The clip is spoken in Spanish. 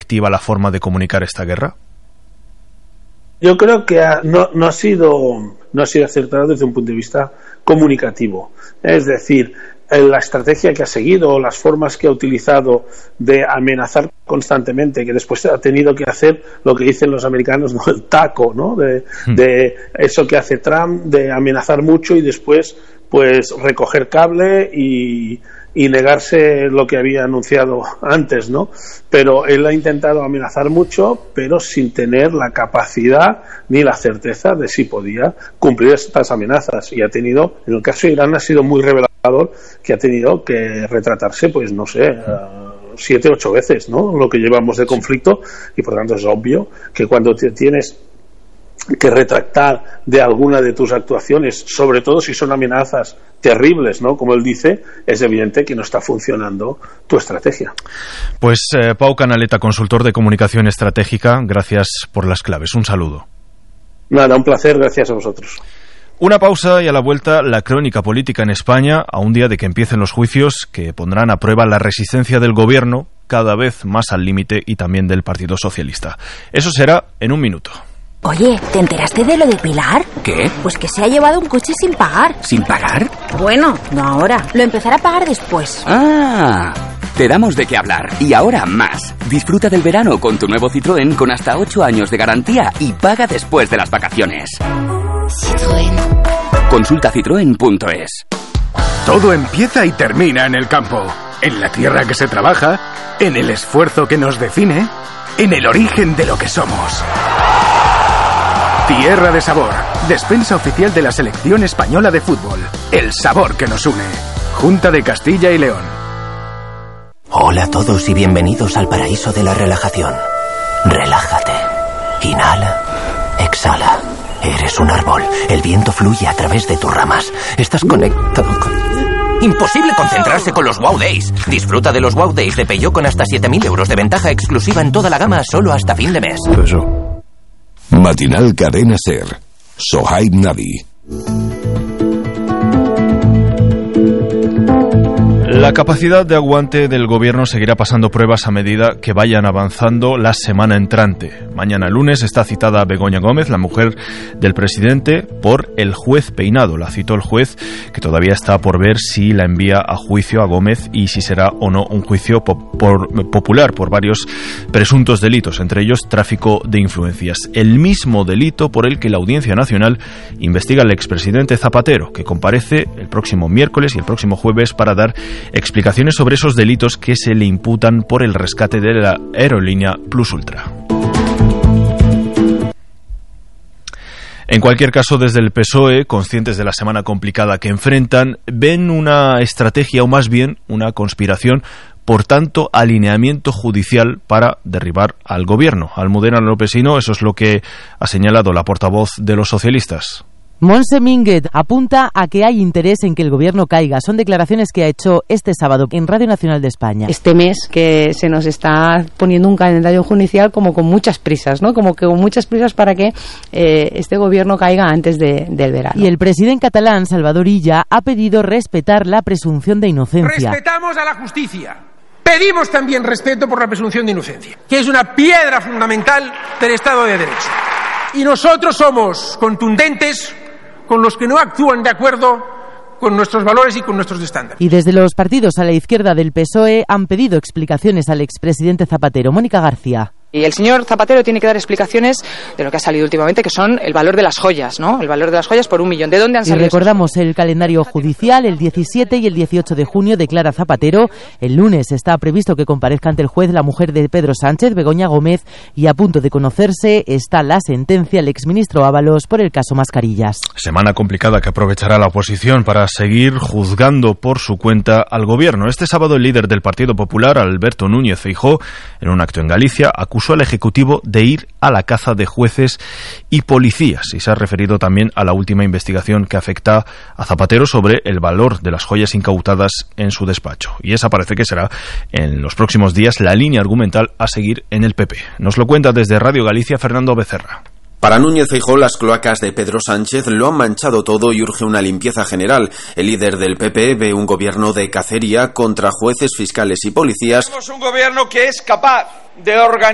efectiva la forma de comunicar esta guerra? Yo creo que no ha sido acertado desde un punto de vista comunicativo. Es decir, la estrategia que ha seguido o las formas que ha utilizado de amenazar constantemente, que después ha tenido que hacer lo que dicen los americanos, ¿no? El taco, ¿no? De eso que hace Trump, de amenazar mucho y después pues recoger cable y negarse lo que había anunciado antes, ¿no? Pero él ha intentado amenazar mucho, pero sin tener la capacidad ni la certeza de si podía cumplir estas amenazas. Y ha tenido, en el caso de Irán, ha sido muy revelador que ha tenido que retratarse, pues no sé, 7, 8 veces, ¿no? Lo que llevamos de conflicto, y por tanto es obvio que cuando tienes que retractar de alguna de tus actuaciones, sobre todo si son amenazas terribles, ¿no? Como él dice, es evidente que no está funcionando tu estrategia. Pues Pau Canaleta, consultor de comunicación estratégica, gracias por las claves. Un saludo. Nada, un placer, gracias a vosotros. Una pausa y a la vuelta la crónica política en España, a un día de que empiecen los juicios que pondrán a prueba la resistencia del gobierno, cada vez más al límite, y también del Partido Socialista. Eso será en un minuto. Oye, ¿te enteraste de lo de Pilar? ¿Qué? Pues que se ha llevado un coche sin pagar. ¿Sin pagar? Bueno, no ahora. Lo empezará a pagar después. ¡Ah! Te damos de qué hablar. Y ahora más. Disfruta del verano con tu nuevo Citroën con hasta 8 años de garantía y paga después de las vacaciones. Citroën. Consulta citroen.es. Todo empieza y termina en el campo. En la tierra que se trabaja, en el esfuerzo que nos define, en el origen de lo que somos. Tierra de Sabor, despensa oficial de la selección española de fútbol. El sabor que nos une. Junta de Castilla y León. Hola a todos y bienvenidos al paraíso de la relajación. Relájate. Inhala. Exhala. Eres un árbol. El viento fluye a través de tus ramas. Estás conectado con... Imposible concentrarse con los Wow Days. Disfruta de los Wow Days de Peugeot con hasta 7.000 euros de ventaja exclusiva en toda la gama solo hasta fin de mes. Matinal Cadena Ser. Sohaib Nabi. La capacidad de aguante del gobierno seguirá pasando pruebas a medida que vayan avanzando la semana entrante. Mañana lunes está citada Begoña Gómez, la mujer del presidente, por el juez Peinado. La citó el juez, que todavía está por ver si la envía a juicio a Gómez y si será o no un juicio popular por varios presuntos delitos, entre ellos tráfico de influencias. El mismo delito por el que la Audiencia Nacional investiga al expresidente Zapatero, que comparece el próximo miércoles y el próximo jueves para dar explicaciones sobre esos delitos que se le imputan por el rescate de la aerolínea Plus Ultra. En cualquier caso, desde el PSOE, conscientes de la semana complicada que enfrentan, ven una estrategia o más bien una conspiración por tanto alineamiento judicial para derribar al gobierno. Almudena Lopesino, eso es lo que ha señalado la portavoz de los socialistas. Montse Minguet apunta a que hay interés en que el gobierno caiga. Son declaraciones que ha hecho este sábado en Radio Nacional de España. Este mes que se nos está poniendo un calendario judicial como con muchas prisas, ¿no? Como que con muchas prisas para que este gobierno caiga antes del verano. Y el presidente catalán, Salvador Illa, ha pedido respetar la presunción de inocencia. Respetamos a la justicia. Pedimos también respeto por la presunción de inocencia, que es una piedra fundamental del Estado de Derecho. Y nosotros somos contundentes con los que no actúan de acuerdo con nuestros valores y con nuestros estándares. Y desde los partidos a la izquierda del PSOE han pedido explicaciones al expresidente Zapatero. Mónica García. Y el señor Zapatero tiene que dar explicaciones de lo que ha salido últimamente, que son el valor de las joyas, ¿no? El valor de las joyas por 1 millón. ¿De dónde han salido? Y recordamos el calendario judicial, el 17 y el 18 de junio declara Zapatero. El lunes está previsto que comparezca ante el juez la mujer de Pedro Sánchez, Begoña Gómez, y a punto de conocerse está la sentencia al exministro Ábalos por el caso Mascarillas. Semana complicada que aprovechará la oposición para seguir juzgando por su cuenta al gobierno. Este sábado el líder del Partido Popular, Alberto Núñez Feijóo, en un acto en Galicia, acusó al Ejecutivo de ir a la caza de jueces y policías, y se ha referido también a la última investigación que afecta a Zapatero sobre el valor de las joyas incautadas en su despacho. Y esa parece que será en los próximos días la línea argumental a seguir en el PP. Nos lo cuenta desde Radio Galicia Fernando Becerra. Para Núñez Feijóo, las cloacas de Pedro Sánchez lo han manchado todo y urge una limpieza general. El líder del PP ve un gobierno de cacería contra jueces, fiscales y policías. Somos un gobierno que es capaz de organizar